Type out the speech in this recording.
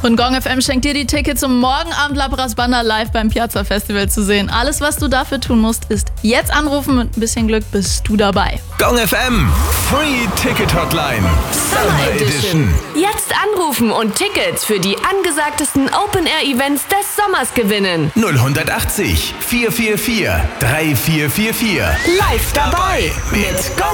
Und Gong FM schenkt dir die Tickets, um morgen Abend La Banda live beim Piazza Festival zu sehen. Alles, was du dafür tun musst, ist jetzt anrufen. Mit ein bisschen Glück bist du dabei. Gong FM Free Ticket Hotline Summer Edition. Jetzt anrufen und Tickets für die angesagtesten Open-Air-Events des Sommers gewinnen. 0180 444 3444. Live dabei mit Gong